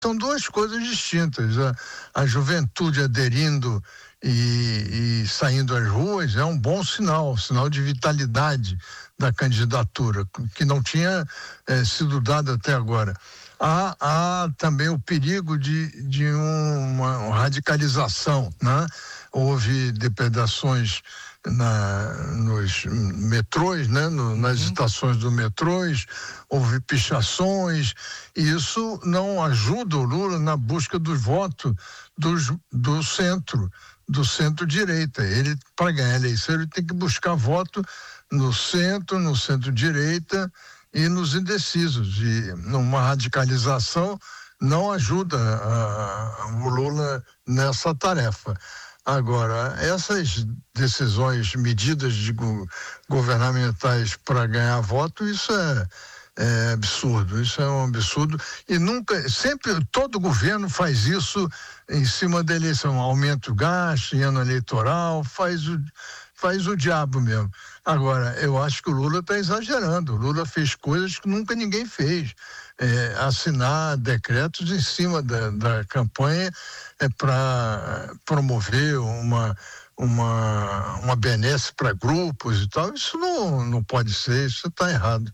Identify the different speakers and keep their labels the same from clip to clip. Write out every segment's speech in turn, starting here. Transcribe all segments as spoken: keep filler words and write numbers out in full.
Speaker 1: São duas coisas distintas. A, a juventude aderindo e, e saindo às ruas é um bom sinal, sinal de vitalidade da candidatura, que não tinha eh, sido dado até agora. Há, há também o perigo de, de uma, uma radicalização, né? Houve depredações na, nos metrôs, né? No, nas uhum. estações do metrôs, houve pichações, e isso não ajuda o Lula na busca dos votos dos, do centro, do centro-direita. Ele, para ganhar a eleição, ele tem que buscar voto no centro, no centro-direita e nos indecisos. E numa radicalização não ajuda a, a, o Lula nessa tarefa. Agora, essas decisões, medidas de go- governamentais para ganhar voto, isso é, é absurdo, isso é um absurdo, e nunca, sempre, todo governo faz isso em cima da eleição, aumenta o gasto em ano eleitoral, faz o, faz o diabo mesmo. Agora, eu acho que o Lula está exagerando, o Lula fez coisas que nunca ninguém fez. É, assinar decretos em cima da, da campanha é, para promover uma, uma, uma benesse para grupos e tal. Isso não, não pode ser, isso está errado.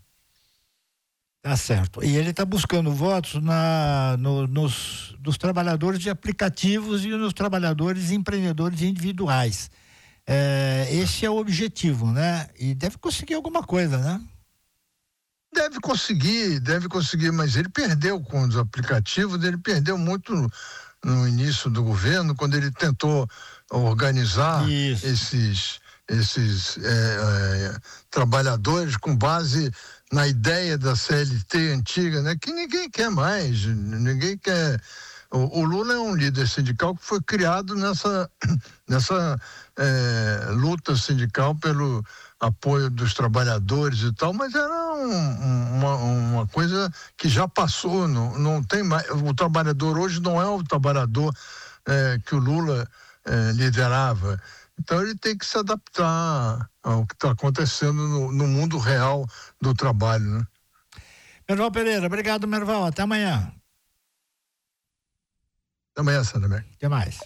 Speaker 2: Tá certo. E ele está buscando votos na, no, nos, dos trabalhadores de aplicativos e nos trabalhadores empreendedores individuais. É, esse é o objetivo, né? E deve conseguir alguma coisa, né?
Speaker 1: Deve conseguir, deve conseguir, mas ele perdeu com os aplicativos, ele perdeu muito no, no início do governo, quando ele tentou organizar Isso. esses, esses é, é, trabalhadores com base na ideia da C L T antiga, né? Que ninguém quer mais, ninguém quer. O, o Lula é um líder sindical que foi criado nessa, nessa é, luta sindical pelo apoio dos trabalhadores e tal, mas era um, uma, uma coisa que já passou, não, não tem mais, o trabalhador hoje não é o trabalhador é, que o Lula é, liderava, então ele tem que se adaptar ao que está acontecendo no, no mundo real do trabalho, né?
Speaker 2: Merval Pereira, obrigado, Merval, até amanhã.
Speaker 1: Até amanhã, Sandra.
Speaker 2: Até mais.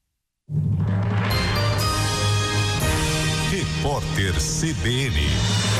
Speaker 3: Repórter C B N.